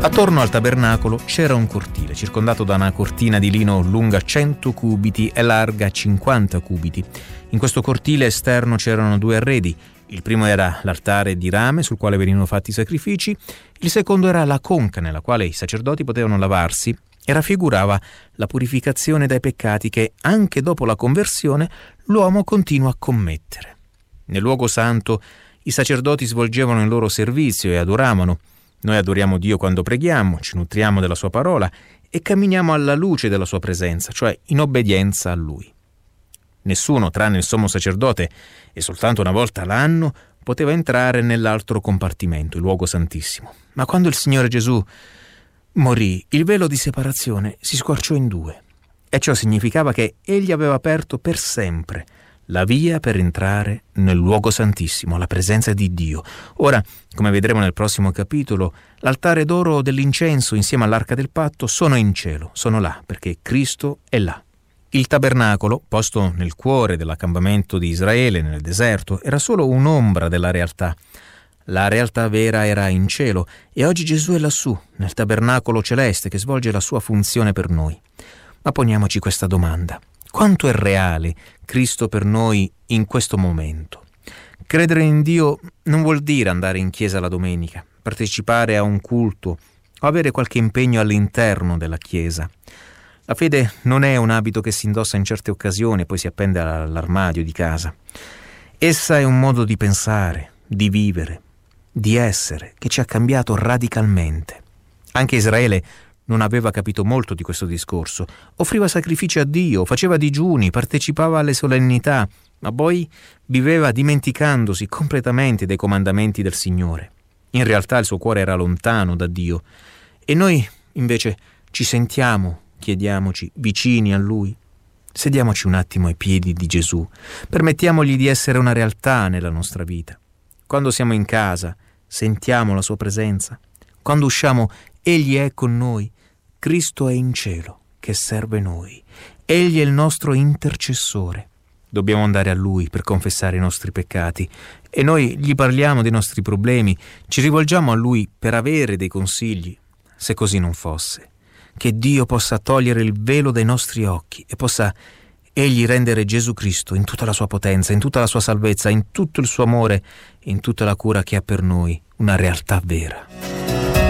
Attorno al tabernacolo c'era un cortile, circondato da una cortina di lino lunga 100 cubiti e larga 50 cubiti. In questo cortile esterno c'erano 2 arredi. Il primo era l'altare di rame sul quale venivano fatti i sacrifici, il secondo era la conca nella quale i sacerdoti potevano lavarsi e raffigurava la purificazione dai peccati che, anche dopo la conversione, l'uomo continua a commettere. Nel luogo santo i sacerdoti svolgevano il loro servizio e adoravano. Noi adoriamo Dio quando preghiamo, ci nutriamo della sua parola e camminiamo alla luce della sua presenza, cioè in obbedienza a Lui. Nessuno, tranne il sommo sacerdote, e soltanto una volta l'anno, poteva entrare nell'altro compartimento, il luogo santissimo. Ma quando il Signore Gesù morì, il velo di separazione si squarciò in 2, e ciò significava che Egli aveva aperto per sempre la via per entrare nel luogo santissimo, alla presenza di Dio. Ora, come vedremo nel prossimo capitolo, l'altare d'oro dell'incenso insieme all'arca del patto sono in cielo, sono là, perché Cristo è là. Il tabernacolo, posto nel cuore dell'accampamento di Israele, nel deserto, era solo un'ombra della realtà. La realtà vera era in cielo e oggi Gesù è lassù, nel tabernacolo celeste che svolge la sua funzione per noi. Ma poniamoci questa domanda. Quanto è reale Cristo per noi in questo momento? Credere in Dio non vuol dire andare in chiesa la domenica, partecipare a un culto o avere qualche impegno all'interno della chiesa. La fede non è un abito che si indossa in certe occasioni e poi si appende all'armadio di casa. Essa è un modo di pensare, di vivere, di essere, che ci ha cambiato radicalmente. Anche Israele non aveva capito molto di questo discorso. Offriva sacrifici a Dio, faceva digiuni, partecipava alle solennità, ma poi viveva dimenticandosi completamente dei comandamenti del Signore. In realtà il suo cuore era lontano da Dio. E noi, invece, ci sentiamo, chiediamoci, vicini a Lui. Sediamoci un attimo ai piedi di Gesù. Permettiamogli di essere una realtà nella nostra vita. Quando siamo in casa, sentiamo la sua presenza. Quando usciamo, Egli è con noi. Cristo è in cielo, che serve noi. Egli è il nostro intercessore. Dobbiamo andare a Lui per confessare i nostri peccati e noi gli parliamo dei nostri problemi, ci rivolgiamo a Lui per avere dei consigli. Se così non fosse, che Dio possa togliere il velo dai nostri occhi e possa Egli rendere Gesù Cristo in tutta la sua potenza, in tutta la sua salvezza, in tutto il suo amore, in tutta la cura che ha per noi, una realtà vera.